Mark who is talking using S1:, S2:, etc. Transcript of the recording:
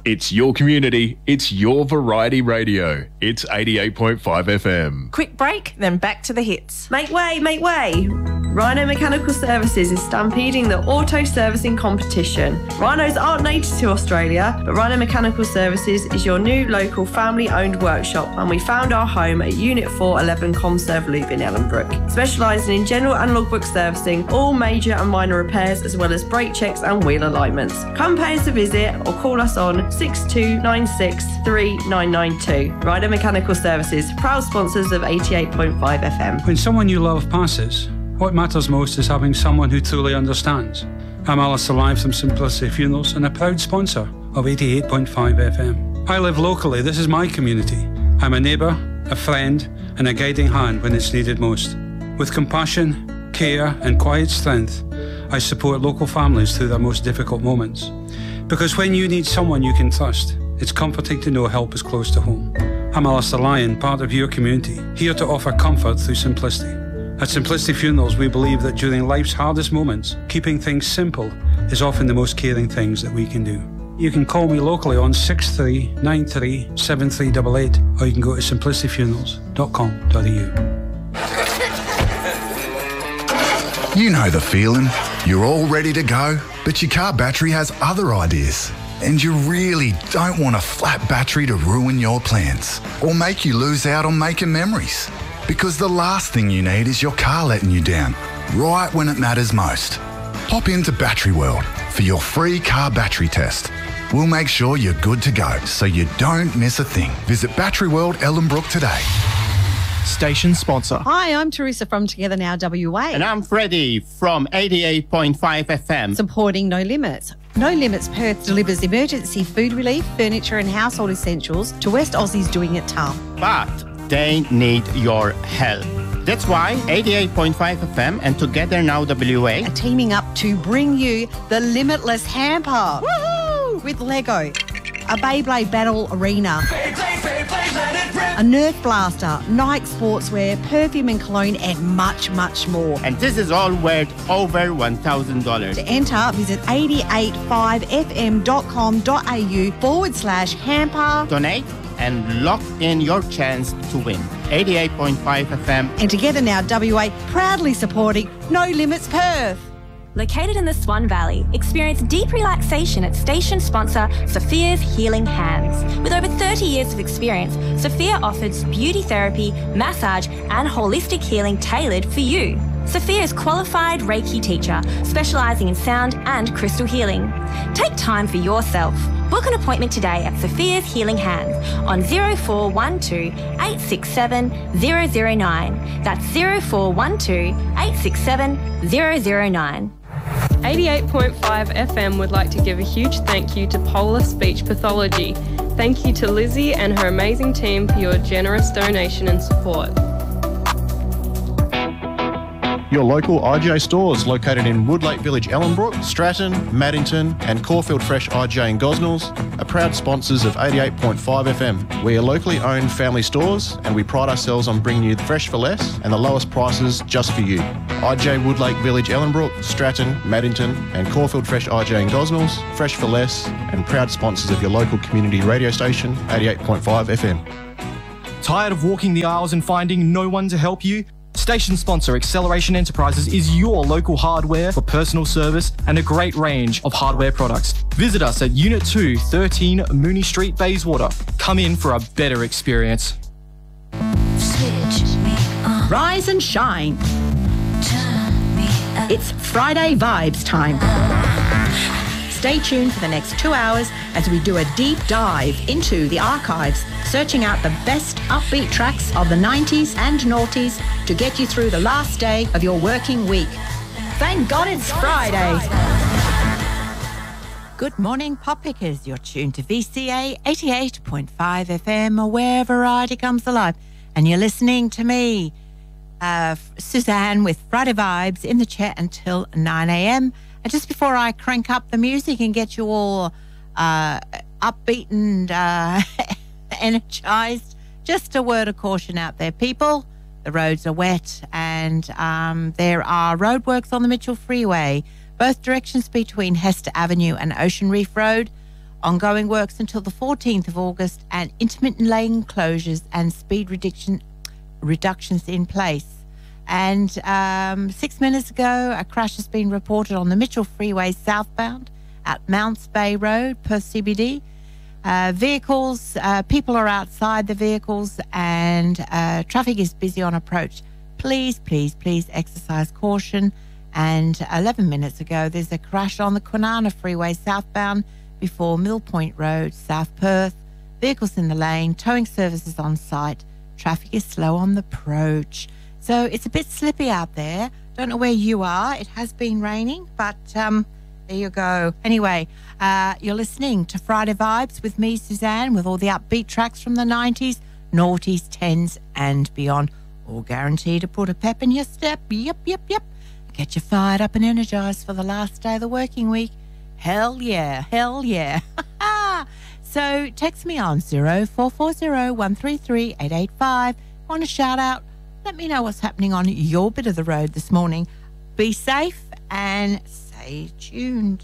S1: It's your community. It's your variety radio. It's 88.5 FM.
S2: Quick break, then back to the hits.
S3: Make way, make way. Rhino Mechanical Services is stampeding the auto servicing competition. Rhinos aren't native to Australia, but Rhino Mechanical Services is your new local family-owned workshop, and we found our home at Unit 411 Comserve Loop in Ellenbrook, specialising in general and logbook servicing, all major and minor repairs, as well as brake checks and wheel alignments. Come pay us a visit or call us on 6296 3992. Rhino Mechanical Services, proud sponsors of 88.5 FM.
S4: When someone you love passes, what matters most is having someone who truly understands. I'm Alistair Live from Simplicity Funerals and a proud sponsor of 88.5 FM. I live locally. This is my community. I'm a neighbour, a friend, and a guiding hand when it's needed most. With compassion, care, and quiet strength, I support local families through their most difficult moments. Because when you need someone you can trust, it's comforting to know help is close to home. I'm Alistair Lyon, part of your community, here to offer comfort through simplicity. At Simplicity Funerals, we believe that during life's hardest moments, keeping things simple is often the most caring things that we can do. You can call me locally on 6393 7388, or you can go to simplicityfunerals.com.au.
S5: You know the feeling. You're all ready to go, but your car battery has other ideas. And you really don't want a flat battery to ruin your plans or make you lose out on making memories. Because the last thing you need is your car letting you down, right when it matters most. Pop into Battery World for your free car battery test. We'll make sure you're good to go so you don't miss a thing. Visit Battery World Ellenbrook today.
S6: Station sponsor.
S7: Hi, I'm Teresa from Together Now WA.
S8: And I'm Freddie from 88.5 FM.
S7: Supporting No Limits. No Limits Perth delivers emergency food relief, furniture and household essentials to West Aussies doing it tough.
S8: But they need your help. That's why 88.5 FM and Together Now WA
S7: are teaming up to bring you the Limitless Hamper. Woohoo! With Lego, a Beyblade Battle Arena, a Nerf Blaster, Nike sportswear, perfume and cologne, and much, much more.
S8: And this is all worth over $1,000.
S7: To enter, visit 885fm.com.au/hamper.
S8: Donate and lock in your chance to win. 88.5 FM.
S7: And Together Now WA, proudly supporting No Limits Perth.
S9: Located in the Swan Valley, experience deep relaxation at station sponsor Sophia's Healing Hands. With over 30 years of experience, Sophia offers beauty therapy, massage and holistic healing tailored for you. Sophia is qualified Reiki teacher, specialising in sound and crystal healing. Take time for yourself. Book an appointment today at Sophia's Healing Hands on 0412 867 009. That's 0412 867 009.
S10: 88.5 FM would like to give a huge thank you to Polar Speech Pathology. Thank you to Lizzie and her amazing team for your generous donation and support.
S6: Your local IGA stores located in Woodlake Village, Ellenbrook, Stratton, Maddington and Caulfield Fresh IGA in Gosnells are proud sponsors of 88.5 FM. We are locally owned family stores and we pride ourselves on bringing you fresh for less and the lowest prices just for you. IGA Woodlake Village, Ellenbrook, Stratton, Maddington and Caulfield Fresh IGA in Gosnells, fresh for less and proud sponsors of your local community radio station, 88.5 FM.
S11: Tired of walking the aisles and finding no one to help you? Station sponsor Acceleration Enterprises is your local hardware for personal service and a great range of hardware products. Visit us at Unit 2, 13 Mooney Street, Bayswater. Come in for a better experience.
S12: Rise and shine. It's Friday Vibes time. Stay tuned for the next 2 hours as we do a deep dive into the archives, searching out the best upbeat tracks of the 90s and noughties to get you through the last day of your working week. Thank God it's Friday.
S13: Good morning, pop pickers. You're tuned to VCA 88.5 FM, where variety comes alive. And you're listening to me, Suzanne, with Friday Vibes in the chair until 9 a.m. And just before I crank up the music and get you all upbeat and energised, just a word of caution out there, people. The roads are wet and there are roadworks on the Mitchell Freeway, both directions between Hester Avenue and Ocean Reef Road. Ongoing works until the 14th of August and intermittent lane closures and speed reductions in place. And 6 minutes ago, a crash has been reported on the Mitchell Freeway southbound at Mounts Bay Road, Perth CBD. People are outside the vehicles and traffic is busy on approach. Please exercise caution. And 11 minutes ago, there's a crash on the Kwinana Freeway southbound before Mill Point Road, South Perth. Vehicles in the lane, towing services on site. Traffic is slow on the approach. So it's a bit slippy out there. Don't know where you are. It has been raining, but there you go. Anyway, you're listening to Friday Vibes with me, Suzanne, with all the upbeat tracks from the 90s, noughties, 10s and beyond. All guaranteed to put a pep in your step. Yep. Get you fired up and energised for the last day of the working week. Hell yeah. So text me on 0440 133 885. Want a shout out? Let me know what's happening on your bit of the road this morning. Be safe and stay tuned.